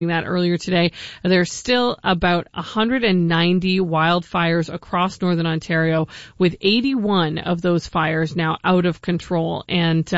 that earlier today. There's still about 190 wildfires across northern Ontario, with 81 of those fires now out of control. And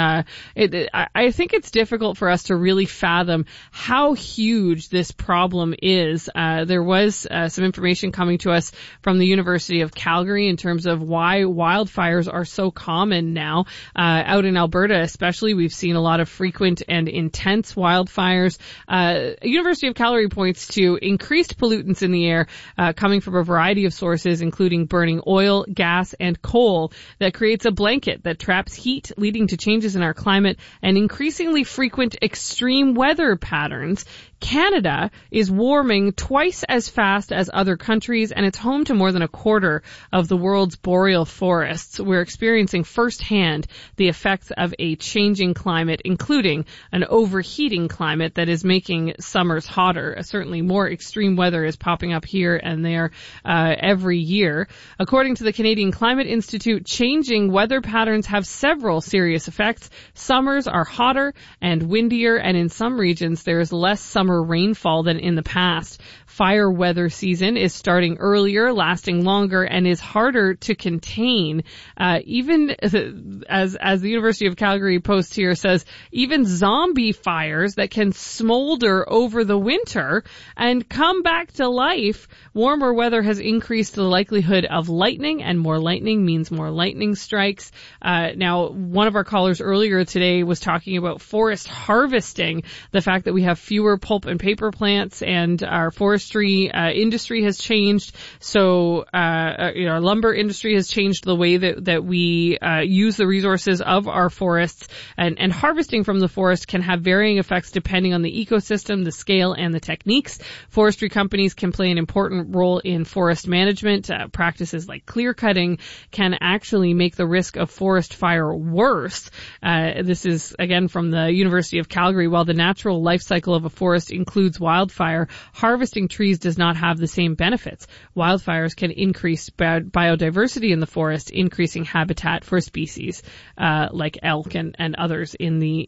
I think it's difficult for us to really fathom how huge this problem is. There was some information coming to us from the University of Calgary in terms of why wildfires are so common now. Out in Alberta especially, we've seen a lot of frequent and intense wildfires. University of Calgary points to increased pollutants in the air coming from a variety of sources, including burning oil, gas, and coal, that creates a blanket that traps heat, leading to changes in our climate and increasingly frequent extreme weather patterns. Canada is warming twice as fast as other countries, and it's home to more than a quarter of the world's boreal forests. We're experiencing firsthand the effects of a changing climate, including an overheating climate that is making summers hotter. Certainly more extreme weather is popping up here and there every year. According to the Canadian Climate Institute, changing weather patterns have several serious effects. Summers are hotter and windier, and in some regions there is less summer rainfall than in the past. Fire weather season is starting earlier, lasting longer, and is harder to contain. Even as the University of Calgary post here says, even zombie fires that can smolder over the winter and come back to life. Warmer weather has increased the likelihood of lightning, and more lightning means more lightning strikes. Now, one of our callers earlier today was talking about forest harvesting, the fact that we have fewer pulp and paper plants, and our forestry industry has changed. So, our lumber industry has changed the way that we use the resources of our forests, and harvesting from the forest can have varying effects depending on the ecosystem, the scale, and the techniques. Forestry companies can play an important role in forest management. Practices like clear cutting can actually make the risk of forest fire worse. This is, again, from the University of Calgary. While the natural life cycle of a forest includes wildfire, harvesting trees does not have the same benefits. Wildfires can increase biodiversity in the forest, increasing habitat for species like elk and others in the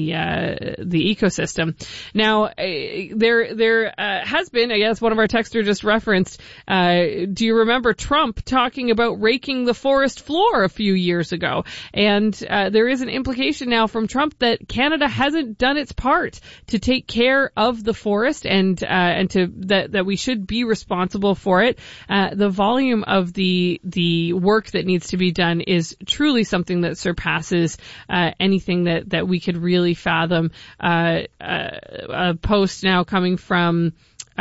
ecosystem. Now, there has been, I guess one of our texters just referenced, do you remember Trump talking about raking the forest floor a few years ago? And there is an implication now from Trump that Canada hasn't done its part to take care of the forest, and to that we should be responsible for it. The volume of the work that needs to be done is truly something that surpasses anything that we could really fathom. A post now coming from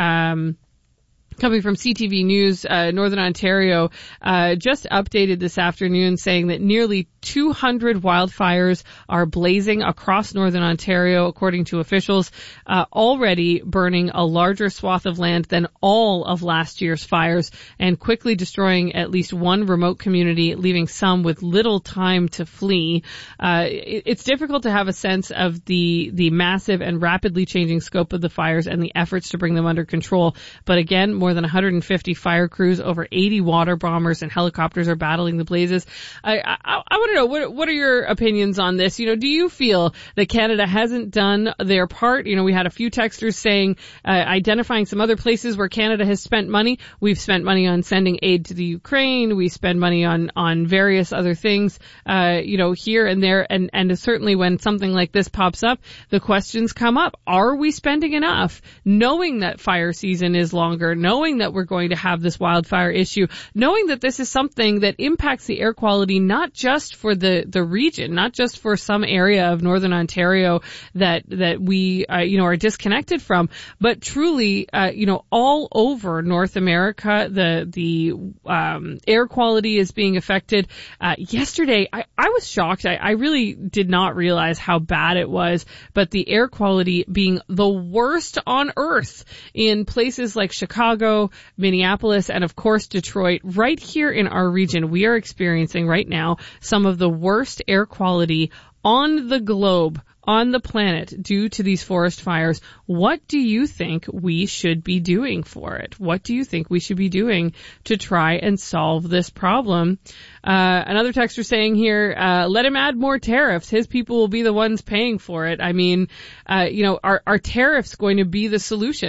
CTV News, Northern Ontario, just updated this afternoon saying that nearly 200 wildfires are blazing across Northern Ontario, according to officials, already burning a larger swath of land than all of last year's fires, and quickly destroying at least one remote community, leaving some with little time to flee. It's difficult to have a sense of the massive and rapidly changing scope of the fires and the efforts to bring them under control. But again, more than 150 fire crews, over 80 water bombers and helicopters are battling the blazes. I want to know, what are your opinions on this? Do you feel that Canada hasn't done their part? We had a few texters saying, identifying some other places where Canada has spent money. We've spent money on sending aid to the Ukraine. We spend money on various other things, here and there. And certainly when something like this pops up, the questions come up. Are we spending enough? Knowing that fire season is longer, knowing that we're going to have this wildfire issue, knowing that this is something that impacts the air quality, not just for the region, not just for some area of Northern Ontario that we, are disconnected from, but truly, all over North America, the air quality is being affected. Yesterday, I was shocked. I really did not realize how bad it was, but the air quality being the worst on earth in places like Chicago, Minneapolis, and of course Detroit. Right here in our region, we are experiencing right now some of the worst air quality on the globe on the planet due to these forest fires. What do you think we should be doing for it? What do you think we should be doing to try and solve this problem? Another texter saying here, let him add more tariffs. His people will be the ones paying for it. I mean, are tariffs going to be the solution?